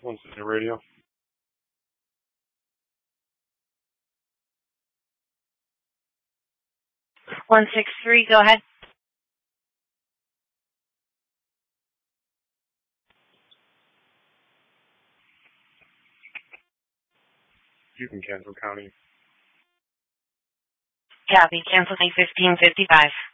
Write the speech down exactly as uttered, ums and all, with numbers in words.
One City Radio. one six three, go ahead. You can cancel county. Copy. Cancel fifteen fifty-five.